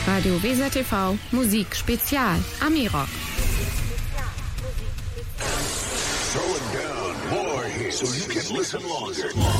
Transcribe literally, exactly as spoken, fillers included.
Radio Weser T V Musik Spezial. Ami-Rock. Throwing down more hits so you can listen longer.